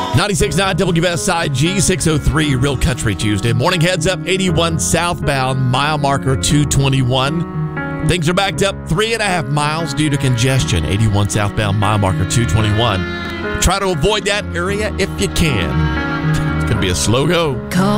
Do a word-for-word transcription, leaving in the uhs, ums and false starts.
ninety-six point nine W B S I G, six oh three, Real Country Tuesday. Morning heads up, eighty-one southbound, mile marker two twenty-one. Things are backed up three and a half miles due to congestion. eighty-one southbound, mile marker two twenty-one. Try to avoid that area if you can. It's going to be a slow go. Call